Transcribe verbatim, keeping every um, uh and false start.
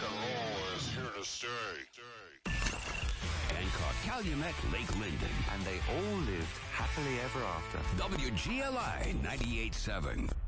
and roll is here to stay. Hancock, Calumet, Lake Linden. And they all lived happily ever after. W G L I ninety-eight point seven.